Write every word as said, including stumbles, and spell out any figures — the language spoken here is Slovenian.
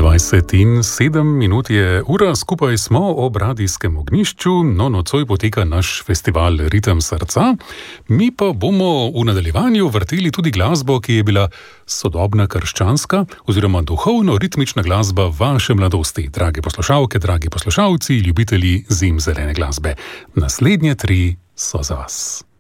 dvajset in sedem minut je ura, skupaj smo ob radijskem ognjišču, no nocoj poteka naš festival Ritem srca. Mi pa bomo v nadaljevanju vrteli tudi glasbo, ki je bila sodobna krščanska oziroma duhovno-ritmična glasba vaše mladosti. Drage poslušalke, dragi poslušalci, ljubitelji zimzelene glasbe. Naslednje tri so za vas.